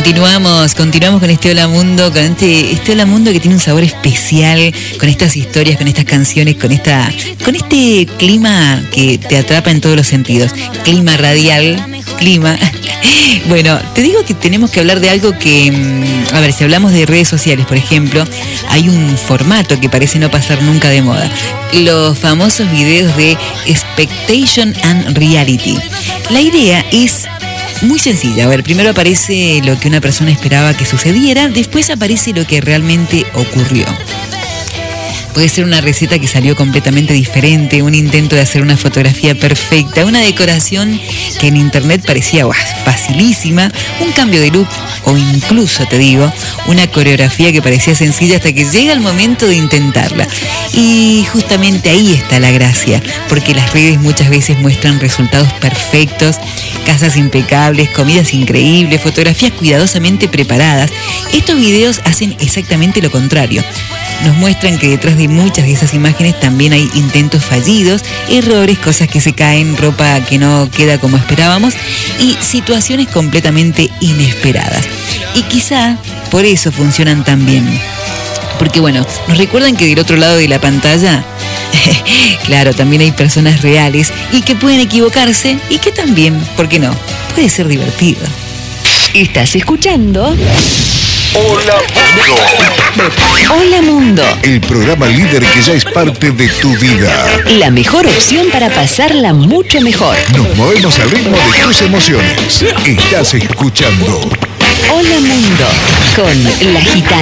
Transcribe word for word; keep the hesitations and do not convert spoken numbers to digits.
Continuamos, continuamos con este Hola Mundo, con este, este Hola Mundo que tiene un sabor especial, con estas historias, con estas canciones, con esta, con este clima que te atrapa en todos los sentidos. Clima radial, clima. Bueno, te digo que tenemos que hablar de algo que, a ver, si hablamos de redes sociales, por ejemplo, hay un formato que parece no pasar nunca de moda. Los famosos videos de Expectation and Reality. La idea es muy sencilla. A ver, primero aparece lo que una persona esperaba que sucediera, después aparece lo que realmente ocurrió. Puede ser una receta que salió completamente diferente, un intento de hacer una fotografía perfecta, una decoración que en internet parecía wow, facilísima, un cambio de look o incluso, te digo, una coreografía que parecía sencilla hasta que llega el momento de intentarla. Y justamente ahí está la gracia, porque las redes muchas veces muestran resultados perfectos, casas impecables, comidas increíbles, fotografías cuidadosamente preparadas. Estos videos hacen exactamente lo contrario. Nos muestran que detrás de muchas de esas imágenes también hay intentos fallidos, errores, cosas que se caen, ropa que no queda como esperábamos y situaciones completamente inesperadas. Y quizá por eso funcionan tan bien. Porque bueno, nos recuerdan que del otro lado de la pantalla, claro, también hay personas reales y que pueden equivocarse y que también, ¿por qué no? Puede ser divertido. Estás escuchando Hola Mundo. Hola Mundo, El programa líder que ya es parte de tu vida. la mejor opción para pasarla mucho mejor. Nos movemos al ritmo de tus emociones. Estás escuchando Hola Mundo con La Gitana.